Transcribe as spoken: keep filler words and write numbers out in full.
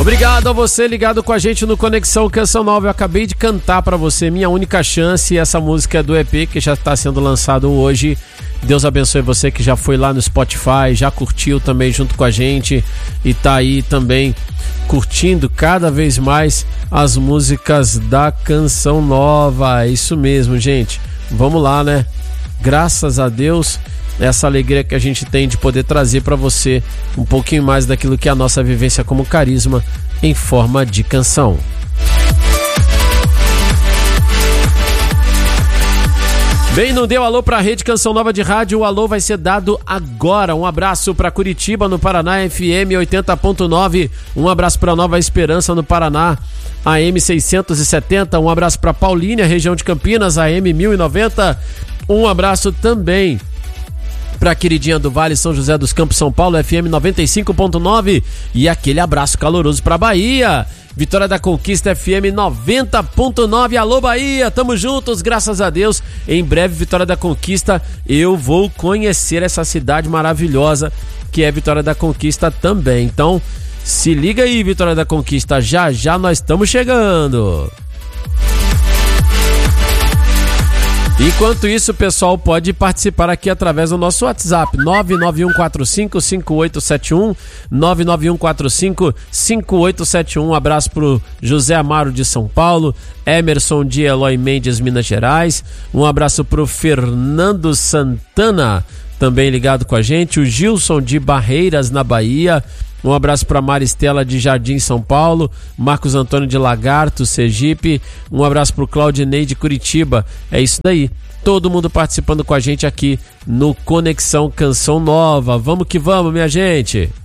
Obrigado a você ligado com a gente no Conexão Canção Nova. Eu acabei de cantar pra você Minha Única Chance, essa música é do E P que já está sendo lançado hoje. Deus abençoe você que já foi lá no Spotify, já curtiu também junto com a gente e tá aí também curtindo cada vez mais as músicas da Canção Nova. É isso mesmo, gente. Vamos lá, né? Graças a Deus, essa alegria que a gente tem de poder trazer para você um pouquinho mais daquilo que é a nossa vivência como Carisma em forma de canção. Bem, não deu alô pra Rede Canção Nova de Rádio, o alô vai ser dado agora. Um abraço pra Curitiba, no Paraná, F M oitenta ponto nove. Um abraço pra Nova Esperança, no Paraná, A M seiscentos e setenta. Um abraço pra Paulínia, região de Campinas, A M mil e noventa. Um abraço também pra queridinha do Vale, São José dos Campos, São Paulo, F M noventa e cinco ponto nove. E aquele abraço caloroso pra Bahia, Vitória da Conquista, F M noventa ponto nove. Alô Bahia, tamo juntos, graças a Deus. Em breve, Vitória da Conquista, eu vou conhecer essa cidade maravilhosa que é Vitória da Conquista também. Então, se liga aí, Vitória da Conquista, já já nós estamos chegando. Enquanto isso, o pessoal pode participar aqui através do nosso WhatsApp nove nove um quatro cinco, cinco oito sete um, nove nove um quatro cinco, cinco oito sete um. Um abraço pro José Amaro de São Paulo, Emerson de Eloy Mendes, Minas Gerais. Um abraço pro Fernando Santana, também ligado com a gente, o Gilson de Barreiras, na Bahia. Um abraço para Maristela de Jardim, São Paulo, Marcos Antônio de Lagarto, Sergipe. Um abraço para o Claudinei de Curitiba. É isso daí. Todo mundo participando com a gente aqui no Conexão Canção Nova. Vamos que vamos, minha gente!